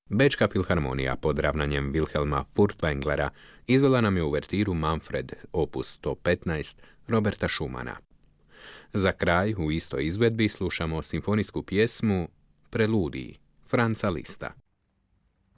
Bečka filharmonija pod ravnanjem Wilhelma Furtwänglera izvela nam je uvertiru Manfred, opus 115, Roberta Schumana. Za kraj, u istoj izvedbi, slušamo simfonijsku pjesmu Preludij, Franza Liszta.